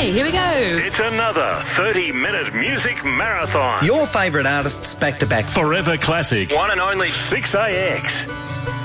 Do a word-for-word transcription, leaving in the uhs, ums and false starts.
Okay, here we go. It's another thirty-minute music marathon. Your favourite artists back to back. Forever Classic. One and only six A X.